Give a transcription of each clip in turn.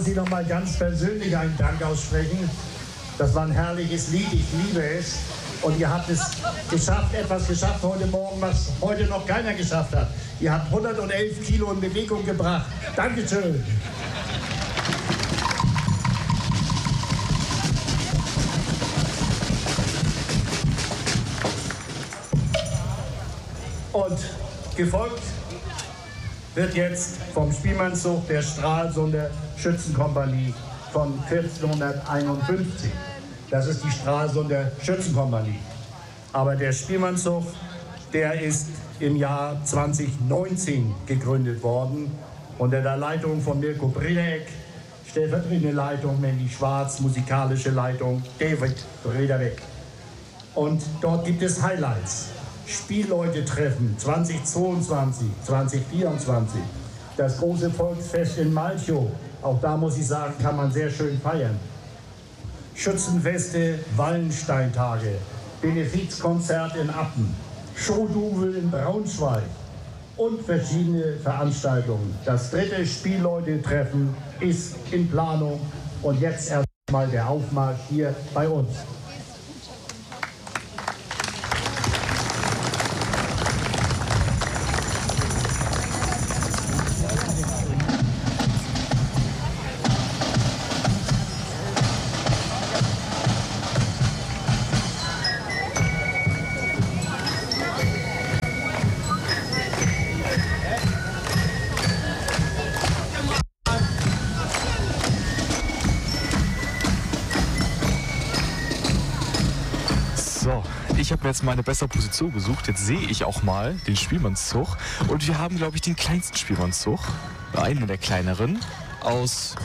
muss ich noch mal ganz persönlich einen Dank aussprechen. Das war ein herrliches Lied, ich liebe es. Und ihr habt es geschafft, etwas geschafft heute Morgen, was heute noch keiner geschafft hat. Ihr habt 111 Kilo in Bewegung gebracht. Dankeschön. Und gefolgt wird jetzt vom Spielmannszug der Stralsunder Schützenkompanie von 1451. Das ist die Stralsunder Schützenkompanie. Aber der Spielmannszug, der ist im Jahr 2019 gegründet worden unter der Leitung von Mirko Bredereck, stellvertretende Leitung Mandy Schwarz, musikalische Leitung David Bredereck. Und dort gibt es Highlights. Spielleute-Treffen 2022, 2024. Das große Volksfest in Malchow. Auch da muss ich sagen, kann man sehr schön feiern. Schützenfeste, Wallensteintage, Benefizkonzert in Appen, Showduvel in Braunschweig und verschiedene Veranstaltungen. Das dritte Spielleute-Treffen ist in Planung und jetzt erstmal der Aufmarsch hier bei uns. So, ich habe mir jetzt mal eine bessere Position gesucht. Jetzt sehe ich auch mal den Spielmannszug. Und wir haben, glaube ich, den kleinsten Spielmannszug. Einen der kleineren. Aus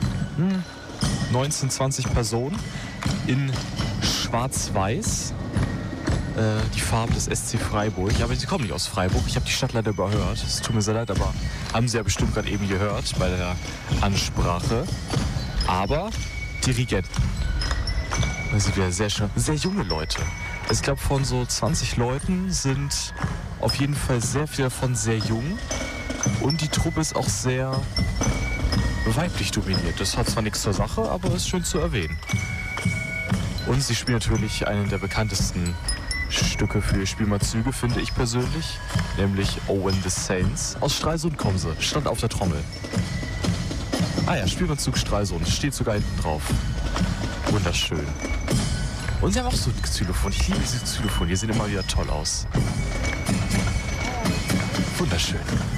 19, 20 Personen. In schwarz-weiß. Die Farbe des SC Freiburg. Aber sie kommen nicht aus Freiburg. Ich habe die Stadt leider überhört. Es tut mir sehr leid, aber haben sie ja bestimmt gerade eben gehört bei der Ansprache. Aber Dirigenten. Das sind wieder sehr junge Leute. Ich glaube, von so 20 Leuten sind auf jeden Fall sehr viele davon sehr jung. Und die Truppe ist auch sehr weiblich dominiert. Das hat zwar nichts zur Sache, aber ist schön zu erwähnen. Und sie spielen natürlich einen der bekanntesten Stücke für Spielmannszüge, finde ich persönlich. Nämlich Owen the Saints. Aus Stralsund kommen sie. Stand auf der Trommel. Ah ja, Spielmannszug Stralsund. Steht sogar hinten drauf. Wunderschön. Und sie haben auch so ein Xylophon. Ich liebe diese Xylophon. Die sehen immer wieder toll aus. Wunderschön.